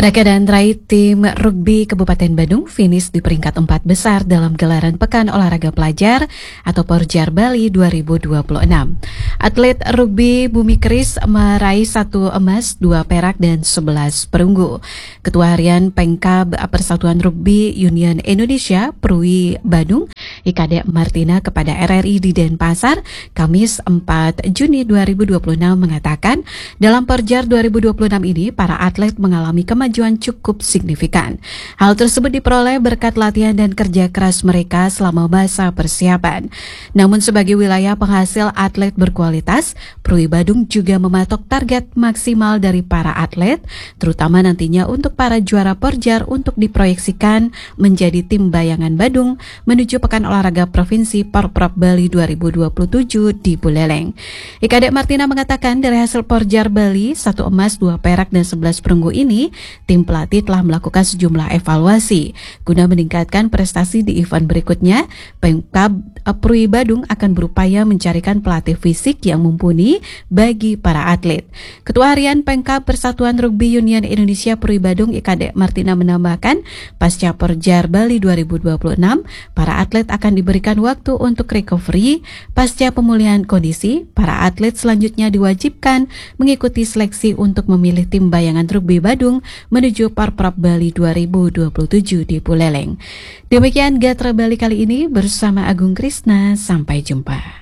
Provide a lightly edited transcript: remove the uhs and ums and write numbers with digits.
Raka dan Rai tim rugby Kabupaten Bandung finish di peringkat 4 besar dalam gelaran Pekan Olahraga Pelajar atau Porjar Bali 2026. Atlet rugby Bumi Keris meraih 1 emas, 2 perak, dan 11 perunggu. Ketua Harian Pengkab Persatuan Rugby Union Indonesia Prui Bandung, IKD Martina kepada RRI di Denpasar, Kamis 4 Juni 2026 mengatakan, dalam Porjar 2026 ini para atlet mengalami kemajuan cukup signifikan. Hal tersebut diperoleh berkat latihan dan kerja keras mereka selama masa persiapan. Namun sebagai wilayah penghasil atlet berkualitas, Prui Bandung juga mematok target maksimal dari para atlet, terutama nantinya untuk para juara Porjar untuk diproyeksikan menjadi tim bayangan Bandung menuju Pekan Olahraga Provinsi Porprov Bali 2027 di Buleleng. IKD Martina mengatakan dari hasil Porjar Bali, 1 emas, 2 perak, dan 11 perunggu ini, tim pelatih telah melakukan sejumlah evaluasi. Guna meningkatkan prestasi di event berikutnya, Pemkab Prui Bandung akan berupaya mencarikan pelatih fisik yang mumpuni bagi para atlet. Ketua Harian Pemkab Persatuan Rugby Union Indonesia Prui Bandung IKD Martina menambahkan, pasca Porjar Bali 2026, para atlet akan diberikan waktu untuk recovery. Pasca pemulihan kondisi, para atlet selanjutnya diwajibkan mengikuti seleksi untuk memilih tim bayangan rugby Bandung menuju Porprov Bali 2027 di Buleleng. Demikian Gatra Bali kali ini bersama Agung Krisna. Sampai jumpa.